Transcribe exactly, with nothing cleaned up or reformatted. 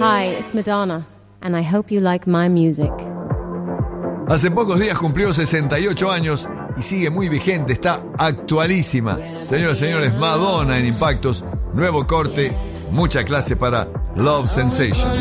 Hi, it's Madonna, and I hope you like my music. Hace pocos días cumplió sesenta y ocho años y sigue muy vigente, está actualísima. Señoras y señores, Madonna en Impactos, nuevo corte, mucha clase para Love Sensation.